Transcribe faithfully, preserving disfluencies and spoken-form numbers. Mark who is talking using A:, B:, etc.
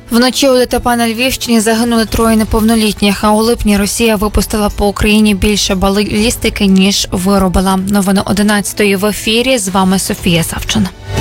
A: Вночі у ДТП на Львівщині загинули троє неповнолітніх, а у липні Росія випустила по Україні більше балістики, ніж виробила. Новини одинадцятої в ефірі. З вами Софія Савчина.